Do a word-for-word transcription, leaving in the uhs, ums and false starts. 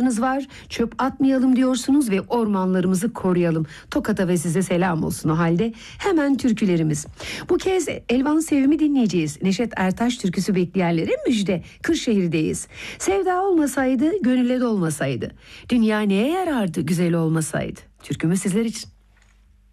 ağacınız var, çöp atmayalım diyorsunuz ve ormanlarımızı koruyalım. Tokat'a ve size selam olsun o halde. Hemen türkülerimiz. Bu kez Elvan Sevim'i dinleyeceğiz. Neşet Ertaş türküsü bekleyenlere müjde. Kırşehir'deyiz. Sevda olmasaydı, gönülle dolmasaydı. Dünya neye yarardı güzel olmasaydı? Türkümüz sizler için.